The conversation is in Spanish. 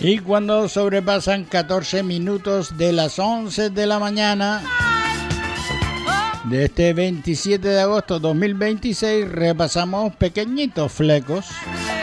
Y cuando sobrepasan 14 minutos de las 11 de la mañana de este 27 de agosto 2026, repasamos pequeñitos flecos